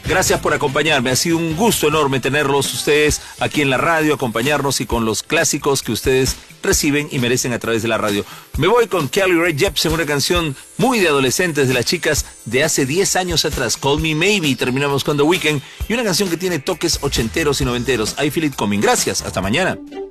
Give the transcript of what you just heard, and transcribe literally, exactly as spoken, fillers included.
Gracias por acompañarme. Ha sido un gusto enorme tenerlos ustedes aquí en la radio, acompañarnos y con los clásicos que ustedes reciben y merecen a través de la radio. Me voy con Carly Rae Jepsen, una canción muy de adolescentes de las chicas de hace diez años atrás, Call Me Maybe. Terminamos con The Weeknd y una canción que tiene toques ochenteros y noventeros, I Feel It Coming. Gracias, hasta mañana.